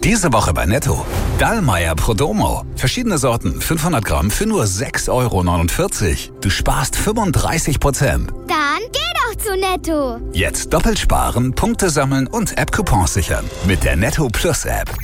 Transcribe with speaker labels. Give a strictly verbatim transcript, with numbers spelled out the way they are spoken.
Speaker 1: Diese Woche bei Netto. Dallmayr Prodomo. Verschiedene Sorten, fünfhundert Gramm für nur sechs Euro neunundvierzig. Du sparst fünfunddreißig Prozent.
Speaker 2: Dann geh doch zu Netto.
Speaker 1: Jetzt doppelt sparen, Punkte sammeln und App-Coupons sichern. Mit der Netto Plus App.